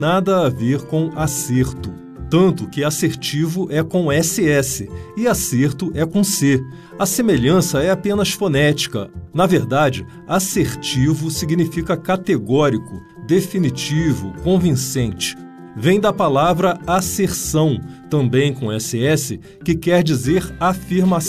nada a ver com acerto. Tanto que assertivo é com SS e acerto é com C. A semelhança é apenas fonética. Na verdade, assertivo significa categórico, definitivo, convincente. Vem da palavra asserção, também com SS, que quer dizer afirmação.